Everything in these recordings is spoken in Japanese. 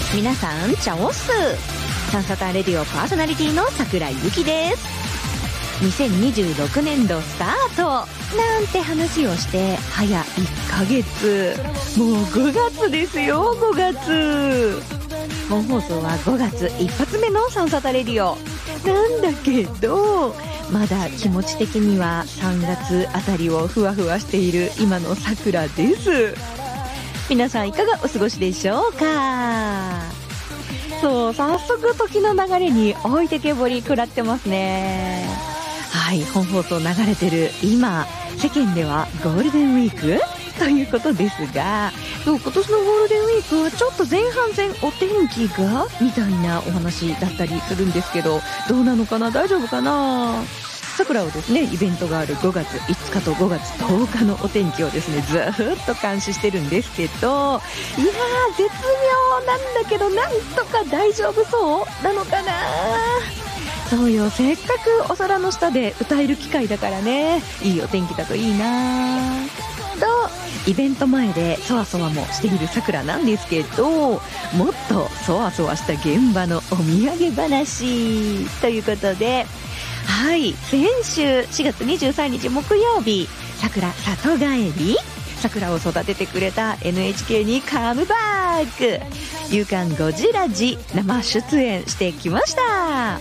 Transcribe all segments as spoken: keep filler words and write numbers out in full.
皆さんチャオス、サンサタレディオパーソナリティの桜井由紀です。にせんにじゅうろくねんどスタートなんて話をして早いっかげつ、もうごがつですよ。ごがつ本放送はごがつ一発目のサンサタレディオなんだけど、まだ気持ち的にはさんがつあたりをふわふわしている今の桜です。皆さんいかがお過ごしでしょうか。そう、早速時の流れに置いてけぼり食らってますね。はい、本放送流れてる今、世間ではゴールデンウィークということですが、そう今年のゴールデンウィークはちょっと前半戦お天気がみたいなお話だったりするんですけど、どうなのかな、大丈夫かな。桜をですね、イベントがあるごがついつかとごがつとおかのお天気をですね、ずーっと監視してるんですけど、いやー絶妙なんだけど、なんとか大丈夫そうなのかな。そうよ、せっかくお空の下で歌える機会だからね、いいお天気だといいなとイベント前でそわそわもしている桜なんですけど、もっとそわそわした現場のお土産話ということで、はい、先週しがつにじゅうさんにち木曜日、桜里帰り、桜を育ててくれた エヌエイチケー にカムバック、夕刊ゴジラジ生出演してきました。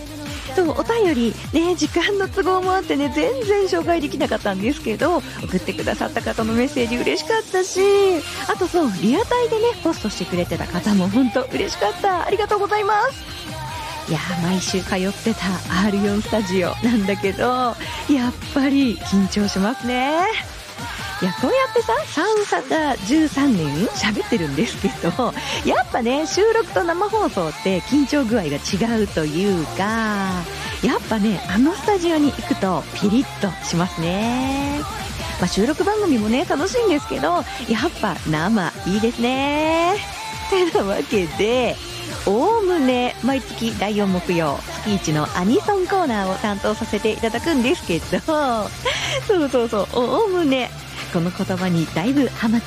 そう、お便りね、時間の都合もあってね、全然紹介できなかったんですけど、送ってくださった方のメッセージ嬉しかったし、あとそう、リアタイでねポストしてくれてた方も本当嬉しかった。ありがとうございます。いやー、毎週通ってた アールよん スタジオなんだけど、やっぱり緊張しますね。いや、こうやってさ、サンサタじゅうさんねん喋ってるんですけど、やっぱね、収録と生放送って緊張具合が違うというか、やっぱね、あのスタジオに行くとピリッとしますね。まあ、収録番組もね楽しいんですけど、やっぱ生いいですね。てなわけで、おおむね毎月だいよん木曜月いちのアニソンコーナーを担当させていただくんですけど、そうそうそう、おおむねこの言葉にだいぶハマっ